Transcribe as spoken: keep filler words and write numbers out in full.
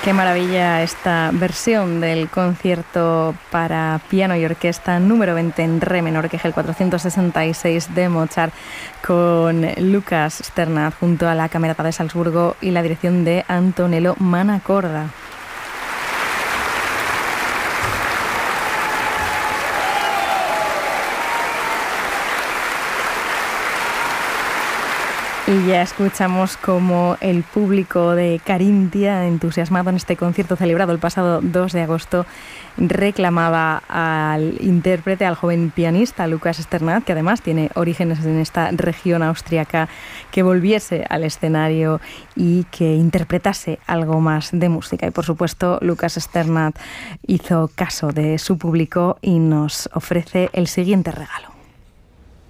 Qué maravilla esta versión del concierto para piano y orquesta número veinte en re menor, que es el cuatrocientos sesenta y seis de Mozart, con Lukas Sternad junto a la Camerata de Salzburgo y la dirección de Antonello Manacorda. Y ya escuchamos cómo el público de Carintia, entusiasmado en este concierto celebrado el pasado dos de agosto, reclamaba al intérprete, al joven pianista Lukas Sternad, que además tiene orígenes en esta región austriaca, que volviese al escenario y que interpretase algo más de música. Y por supuesto, Lukas Sternad hizo caso de su público y nos ofrece el siguiente regalo.